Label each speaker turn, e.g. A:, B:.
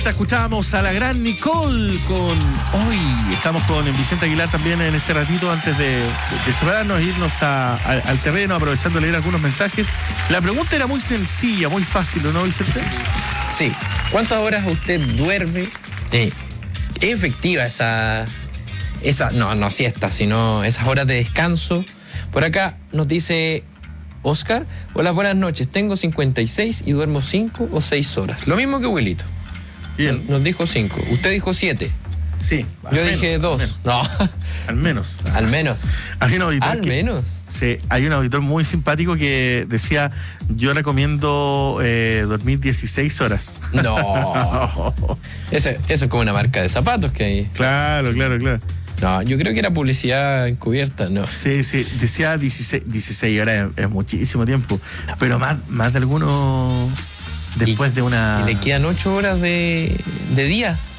A: Escuchábamos a la gran Nicole con Hoy. Estamos con Vicente Aguilar también en este ratito antes de separarnos e irnos al terreno, aprovechando de leer algunos mensajes. La pregunta era muy sencilla, muy fácil, ¿no, Vicente?
B: Sí. ¿Cuántas horas usted duerme? ¿Es efectiva esa no siesta, sino esas horas de descanso? Por acá nos dice Oscar: hola, buenas noches, tengo 56 y duermo 5 o 6 horas. Lo mismo que Wilito.
A: Bien.
B: Nos dijo 5. Usted dijo 7.
A: Sí.
B: Yo dije 2. No.
A: Al menos.
B: Al menos.
A: Hay un auditor
B: Al menos.
A: Sí, hay un auditor muy simpático que decía: yo recomiendo dormir 16 horas.
B: No. Eso es como una marca de zapatos que hay.
A: Claro.
B: No, yo creo que era publicidad encubierta, ¿no?
A: Sí, decía 16 horas, es muchísimo tiempo. Pero más de algunos después de una...
B: Y le quedan 8 horas de día.